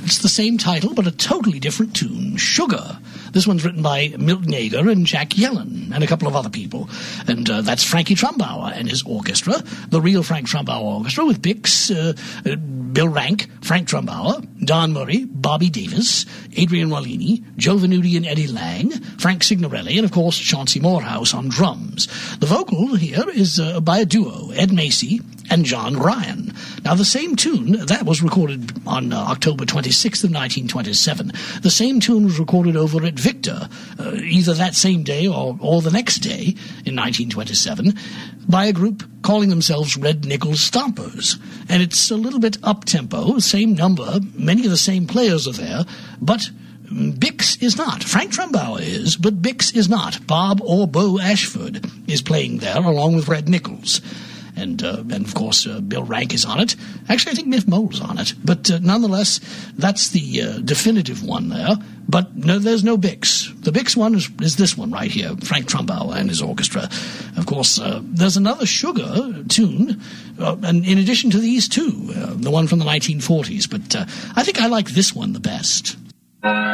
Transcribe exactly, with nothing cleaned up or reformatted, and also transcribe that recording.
it's the same title, but a totally different tune, Sugar. This one's written by Milton Yeager and Jack Yellen and a couple of other people. And uh, that's Frankie Trumbauer and his orchestra, the real Frank Trumbauer Orchestra, with Bix, uh, uh, Bill Rank, Frank Trumbauer, Don Murray, Bobby Davis, Adrian Wallini, Joe Venuti and Eddie Lang, Frank Signorelli, and, of course, Chauncey Morehouse on drums. The vocal here is uh, by a duo, Ed Macy and John Ryan. Now, the same tune, that was recorded on uh, October twenty-sixth of nineteen twenty-seven. The same tune was recorded over at Victor, uh, either that same day or, or the next day in nineteen twenty-seven, by a group calling themselves Red Nichols Stompers. And it's a little bit up-tempo, same number, many of the same players are there, but Bix is not. Frank Trumbauer is, but Bix is not. Bob or Bo Ashford is playing there along with Red Nichols. And, uh, and of course, uh, Bill Rank is on it. Actually, I think Miff Mole's on it. But uh, nonetheless, that's the uh, definitive one there. But no, there's no Bix. The Bix one is, is this one right here, Frank Trumbauer and his orchestra. Of course, uh, there's another Sugar tune, uh, and in addition to these two, uh, the one from the nineteen forties. But uh, I think I like this one the best.